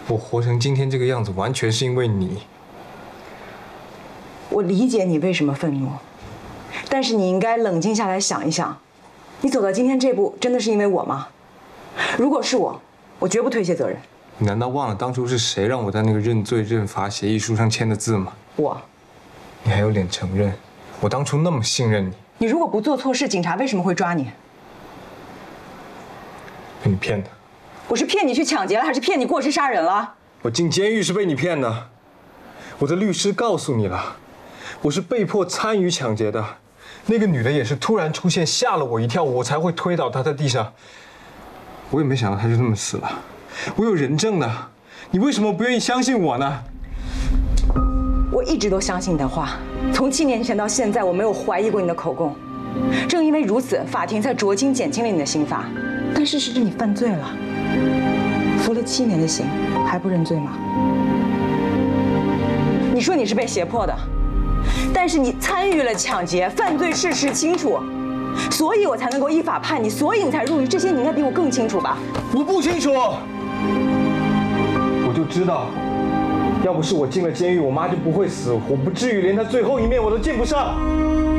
我活成今天这个样子，完全是因为你。 我理解你为什么愤怒，但是你应该冷静下来想一想，你走到今天这步，真的是因为我吗？如果是我，我绝不推卸责任。 你难道忘了当初是谁让我在那个认罪认罚协议书上签的字吗？ 我。 你还有脸承认？我当初那么信任你。 你如果不做错事，警察为什么会抓你？ 被你骗的。 我是骗你去抢劫了，还是骗你过失杀人了？ 我进监狱是被你骗的。我的律师告诉你了，我是被迫参与抢劫的。那个女的也是突然出现，吓了我一跳，我才会推倒她在地上。我也没想到她就这么死了。我有人证的，你为什么不愿意相信我呢？ 我一直都相信你的话，从7年前到现在，我没有怀疑过你的口供。正因为如此，法庭才酌情减轻了你的刑罚。但事实是你犯罪了，服了7年的刑，还不认罪吗？你说你是被胁迫的，但是你参与了抢劫，犯罪事实清楚，所以我才能够依法判你，所以你才入狱。这些你应该比我更清楚吧？ 我不清楚，我就知道，要不是我进了监狱，我妈就不会死，我不至于连她最后一面我都见不上。